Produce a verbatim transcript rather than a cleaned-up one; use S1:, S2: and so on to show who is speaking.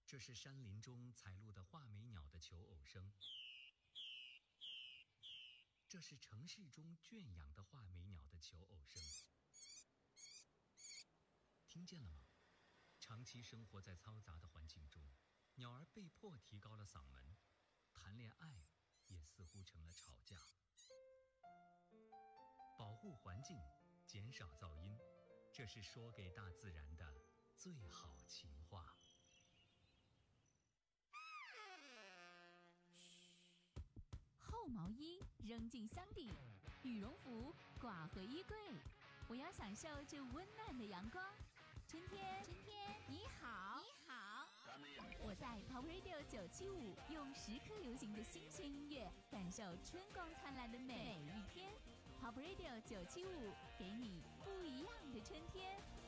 S1: 这是山林中采录的画眉鸟的求偶声，这是城市中圈养的画眉鸟的求偶声。听见了吗？长期生活在嘈杂的环境中，鸟儿被迫提高了嗓门，谈恋爱也似乎成了吵架。保护环境，减少噪音，这是说给大自然的最好情话。
S2: 厚毛衣扔进箱底，羽绒服挂回衣柜。我要享受这温暖的阳光。春天，春天，你好，你好。我在 Pop Radio 九七五用时刻流行的新鲜音乐，感受春光灿烂的每一天。Pop Radio 九七五给你不一样的春天。